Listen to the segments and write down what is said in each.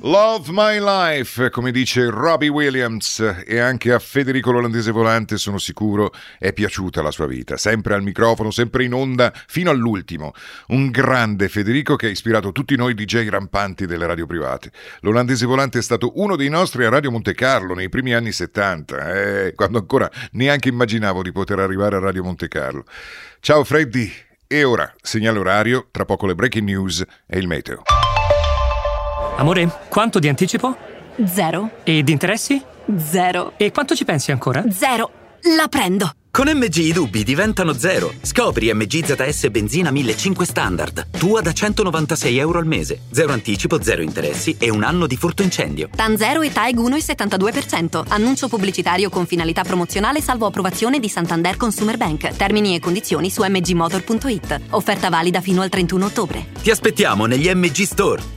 Love My Life, come dice Robbie Williams, e anche a Federico l'olandese volante sono sicuro è piaciuta la sua vita, sempre al microfono, sempre in onda fino all'ultimo. Un grande Federico che ha ispirato tutti noi DJ rampanti delle radio private. L'olandese volante è stato uno dei nostri a Radio Monte Carlo nei primi anni 70, quando ancora neanche immaginavo di poter arrivare a Radio Monte Carlo. Ciao Freddy, e ora segnale orario, tra poco le breaking news e il meteo. Amore, quanto di anticipo? 0. E di interessi? 0. E quanto ci pensi ancora? 0. La prendo. Con MG i dubbi diventano 0. Scopri MG ZS Benzina 1500 Standard. Tua da €196 al mese. 0 anticipo, 0 interessi e 1 anno di furto incendio. TAN 0 e TAEG 1,72%. Annuncio pubblicitario con finalità promozionale salvo approvazione di Santander Consumer Bank. Termini e condizioni su mgmotor.it. Offerta valida fino al 31 ottobre. Ti aspettiamo negli MG Store.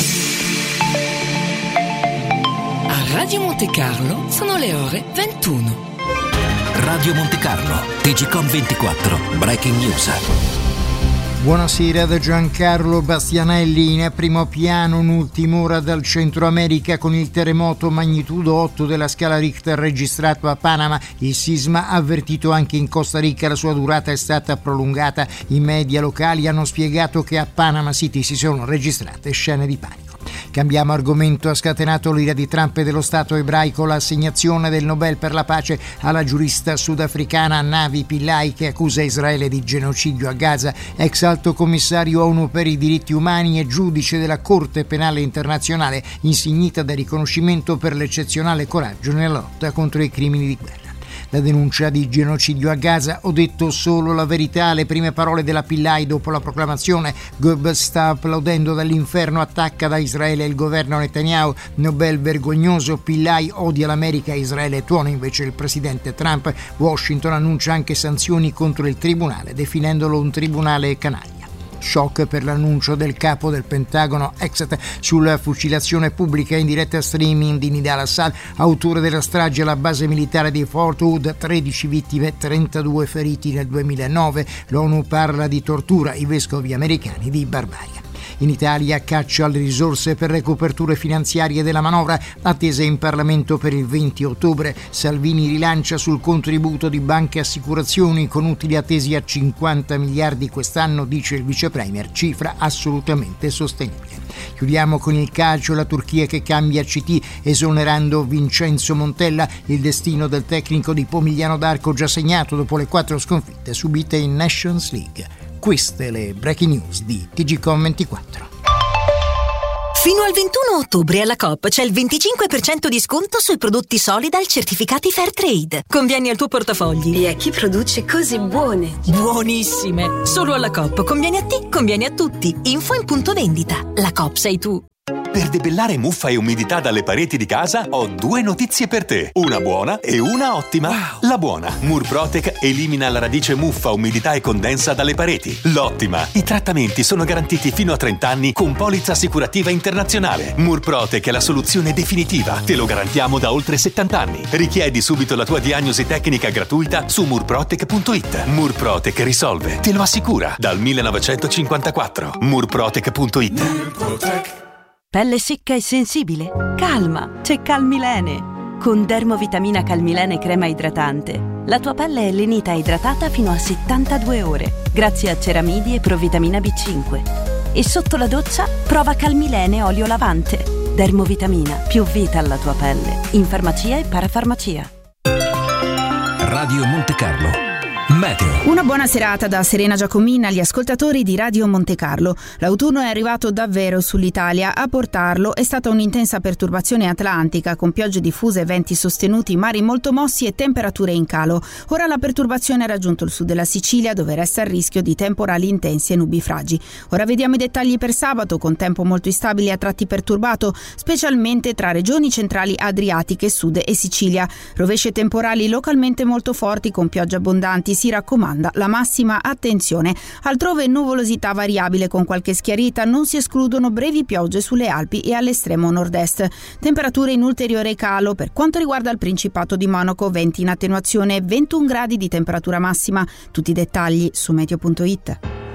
Radio Monte Carlo sono le ore 21. Radio Monte Carlo, TGcom 24, Breaking News. Buonasera da Giancarlo Bastianelli. In primo piano un'ultima ora dal Centro America con il terremoto magnitudo 8 della scala Richter registrato a Panama. Il sisma avvertito anche in Costa Rica, la sua durata è stata prolungata. I media locali hanno spiegato che a Panama City si sono registrate scene di panico. Cambiamo argomento. Ha scatenato l'ira di Trump e dello Stato ebraico l'assegnazione del Nobel per la pace alla giurista sudafricana Navi Pillay, che accusa Israele di genocidio a Gaza. Ex alto commissario ONU per i diritti umani e giudice della Corte Penale Internazionale, insignita da riconoscimento per l'eccezionale coraggio nella lotta contro i crimini di guerra. La denuncia di genocidio a Gaza: ho detto solo la verità, le prime parole della Pillay dopo la proclamazione. Goebbels sta applaudendo dall'inferno, attacca da Israele il governo Netanyahu. Nobel vergognoso, Pillay odia l'America e Israele tuona invece il presidente Trump. Washington annuncia anche sanzioni contro il tribunale, definendolo un tribunale canaglia. Shock per l'annuncio del capo del Pentagono Exet sulla fucilazione pubblica in diretta streaming di Nidal Assad, autore della strage alla base militare di Fort Hood, 13 vittime, 32 feriti nel 2009. L'ONU parla di tortura, i vescovi americani di barbarie. In Italia caccia alle risorse per le coperture finanziarie della manovra, attesa in Parlamento per il 20 ottobre. Salvini rilancia sul contributo di banche e assicurazioni con utili attesi a 50 miliardi quest'anno, dice il vice premier, cifra assolutamente sostenibile. Chiudiamo con il calcio, la Turchia che cambia CT esonerando Vincenzo Montella. Il destino del tecnico di Pomigliano d'Arco già segnato dopo le 4 sconfitte subite in Nations League. Queste le breaking news di TGcom 24. Fino al 21 ottobre alla Coop c'è il 25% di sconto sui prodotti Solidal certificati Fairtrade. Convieni al tuo portafogli. E a chi produce cose buone. Buonissime! Solo alla Coop. Convieni a te, convieni a tutti. Info in punto vendita. La Coop sei tu. Per debellare muffa e umidità dalle pareti di casa ho 2 notizie per te, una buona e una ottima. Wow. La buona: Murprotec elimina la radice muffa, umidità e condensa dalle pareti. L'ottima: i trattamenti sono garantiti fino a 30 anni con polizza assicurativa internazionale. Murprotec è la soluzione definitiva, te lo garantiamo da oltre 70 anni. Richiedi subito la tua diagnosi tecnica gratuita su murprotec.it. Murprotec risolve, te lo assicura, dal 1954. Murprotec.it. Murprotec. Pelle secca e sensibile? Calma, c'è Calmilene. Con Dermovitamina Calmilene crema idratante, la tua pelle è lenita e idratata fino a 72 ore, grazie a ceramidi e provitamina B5. E sotto la doccia, prova Calmilene olio lavante. Dermovitamina, più vita alla tua pelle. In farmacia e parafarmacia. Radio Monte Carlo. Meteo. Una buona serata da Serena Giacomina agli ascoltatori di Radio Monte Carlo. L'autunno è arrivato davvero sull'Italia. A portarlo è stata un'intensa perturbazione atlantica con piogge diffuse, venti sostenuti, mari molto mossi e temperature in calo. Ora la perturbazione ha raggiunto il sud della Sicilia, dove resta il rischio di temporali intensi e nubifragi. Ora vediamo i dettagli per sabato, con tempo molto instabile e a tratti perturbato, specialmente tra regioni centrali adriatiche, sud e Sicilia. Rovesci e temporali localmente molto forti con piogge abbondanti. Si raccomanda la massima attenzione. Altrove nuvolosità variabile con qualche schiarita, non si escludono brevi piogge sulle Alpi e all'estremo nord-est. Temperature in ulteriore calo per quanto riguarda il Principato di Monaco, venti in attenuazione, 21 gradi di temperatura massima. Tutti i dettagli su meteo.it.